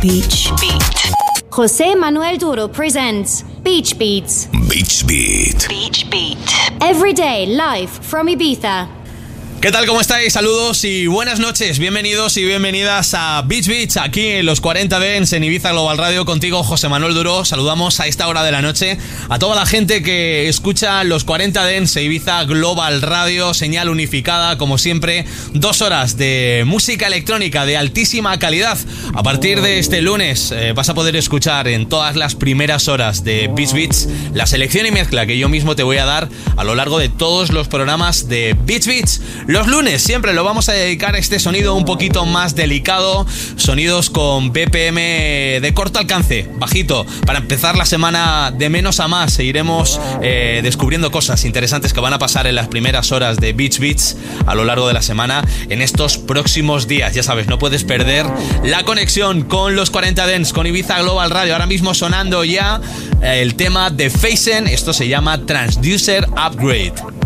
Beach Beat. José Manuel Duro presents Beach Beats. Beach Beat. Beach Beat. Every day live from Ibiza. ¿Qué tal? ¿Cómo estáis? Saludos y buenas noches. Bienvenidos y bienvenidas a Beach Beats, aquí en los 40 Dance en Ibiza Global Radio. Contigo, José Manuel Duro. Saludamos a esta hora de la noche a toda la gente que escucha los 40 Dance en Ibiza Global Radio. Señal unificada, como siempre. 2 horas de música electrónica de altísima calidad. A partir de este lunes vas a poder escuchar en todas las primeras horas de Beach Beats la selección y mezcla que yo mismo te voy a dar a lo largo de todos los programas de Beach Beats. Los lunes siempre lo vamos a dedicar a este sonido un poquito más delicado, sonidos con BPM de corto alcance, bajito, para empezar la semana de menos a más. Seguiremos descubriendo cosas interesantes que van a pasar en las primeras horas de Beach Beats a lo largo de la semana en estos próximos días. Ya sabes, no puedes perder la conexión con los 40 Dance, con Ibiza Global Radio. Ahora mismo sonando ya el tema de Phasing, esto se llama Transducer Upgrade.